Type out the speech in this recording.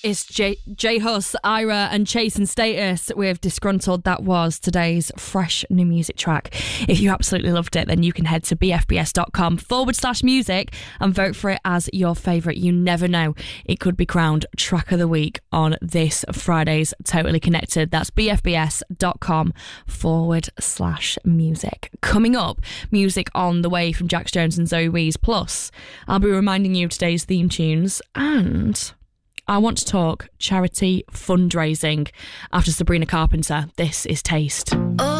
It's J Hus, Ira and Chase and Status with Disgruntled. That was today's fresh new music track. If you absolutely loved it, then you can head to bfbs.com/music and vote for it as your favourite. You never know, it could be crowned track of the week on this Friday's Totally Connected. That's bfbs.com/music. Coming up, music on the way from Jax Jones and Zoe Wees. Plus, I'll be reminding you of today's theme tunes, and I want to talk charity fundraising after Sabrina Carpenter. This is Taste. Oh.